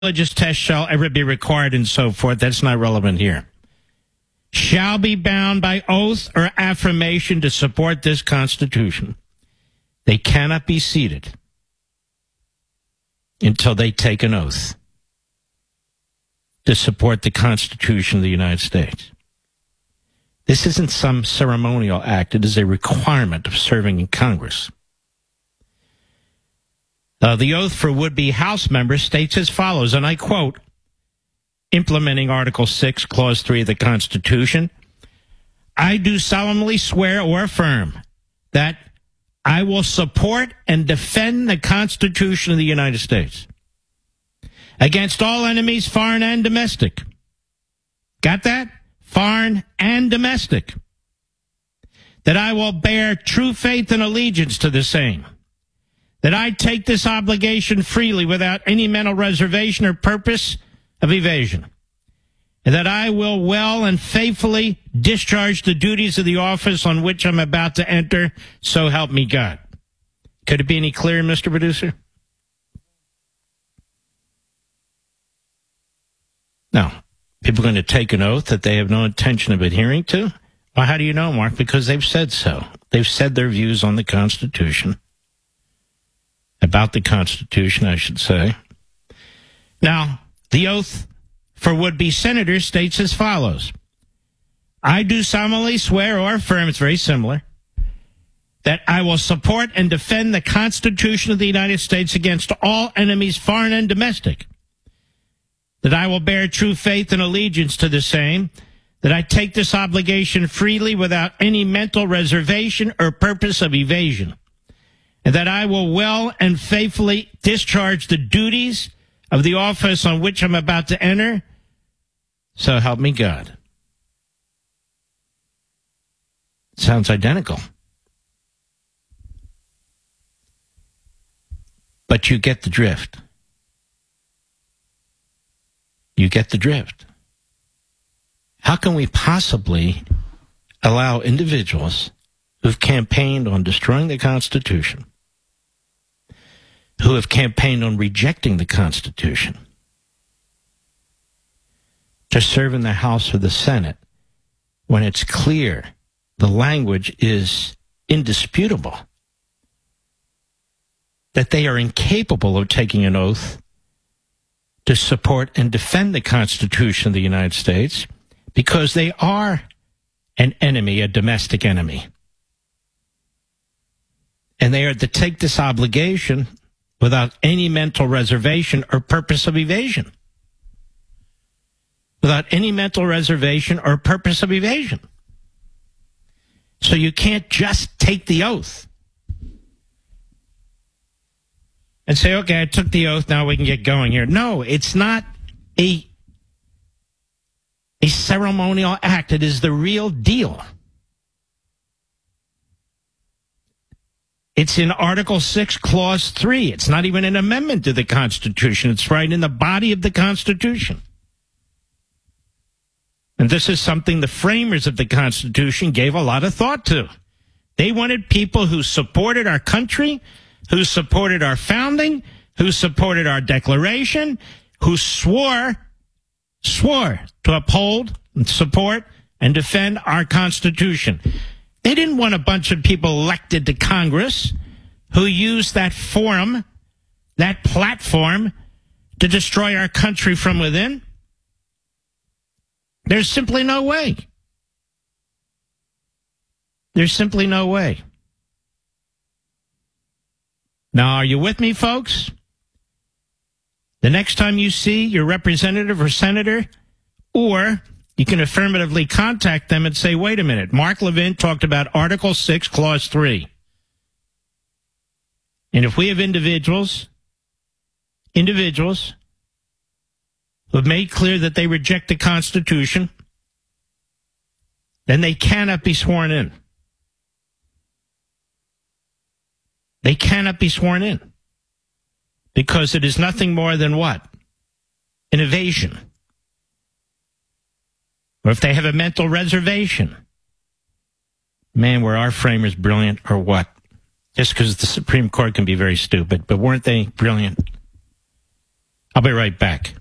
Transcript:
religious test shall ever be required and so forth. That's not relevant here. Shall be bound by oath or affirmation to support this Constitution. They cannot be seated until they take an oath to support the Constitution of the United States. This isn't some ceremonial act. It is a requirement of serving in Congress. The oath for would-be House members states as follows, and I quote, implementing Article 6, Clause 3 of the Constitution, I do solemnly swear or affirm that I will support and defend the Constitution of the United States against all enemies, foreign and domestic. Got that? Foreign and domestic. That I will bear true faith and allegiance to the same. That I take this obligation freely without any mental reservation or purpose of evasion. And that I will well and faithfully discharge the duties of the office on which I'm about to enter, so help me God. Could it be any clearer, Mr. Producer? Now, people are going to take an oath that they have no intention of adhering to? Well, how do you know, Mark? Because they've said so. They've said their views on the Constitution. About the Constitution, I should say. Now, the oath for would-be senators states as follows. I do solemnly swear or affirm, it's very similar, that I will support and defend the Constitution of the United States against all enemies, foreign and domestic. That I will bear true faith and allegiance to the same. That I take this obligation freely without any mental reservation or purpose of evasion. And that I will well and faithfully discharge the duties of the office on which I'm about to enter. So help me God. Sounds identical. But you get the drift. You get the drift. How can we possibly allow individuals who've campaigned on destroying the Constitution, who have campaigned on rejecting the Constitution, to serve in the House or the Senate when it's clear the language is indisputable that they are incapable of taking an oath to support and defend the Constitution of the United States because they are an enemy, a domestic enemy. And they are to take this obligation without any mental reservation or purpose of evasion. Without any mental reservation or purpose of evasion. So you can't just take the oath and say, okay, I took the oath, now we can get going here. No, it's not a ceremonial act. It is the real deal. It's in Article 6, Clause 3. It's not even an amendment to the Constitution. It's right in the body of the Constitution. And this is something the framers of the Constitution gave a lot of thought to. They wanted people who supported our country, who supported our founding, who supported our Declaration, who swore to uphold and support and defend our Constitution. They didn't want a bunch of people elected to Congress who used that forum, that platform, to destroy our country from within. There's simply no way. There's simply no way. Now, are you with me, folks? The next time you see your representative or senator, or you can affirmatively contact them and say, wait a minute, Mark Levin talked about Article 6, Clause 3. And if we have individuals who have made clear that they reject the Constitution, then they cannot be sworn in. They cannot be sworn in. Because it is nothing more than what? An evasion. Or if they have a mental reservation. Man, were our framers brilliant or what? Just because the Supreme Court can be very stupid, but weren't they brilliant? I'll be right back.